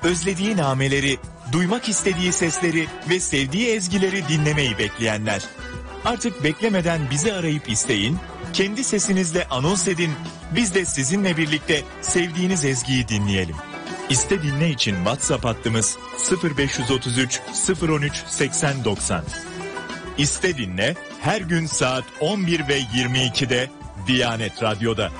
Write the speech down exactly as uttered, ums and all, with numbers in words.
özlediği nameleri, duymak istediği sesleri ve sevdiği ezgileri dinlemeyi bekleyenler. Artık beklemeden bizi arayıp isteyin, kendi sesinizle anons edin, biz de sizinle birlikte sevdiğiniz ezgiyi dinleyelim. İste dinle için WhatsApp hattımız sıfır beş otuz üç sıfır on üç seksen doksan. İste dinle her gün saat on bir ve yirmi ikide Diyanet Radyo'da.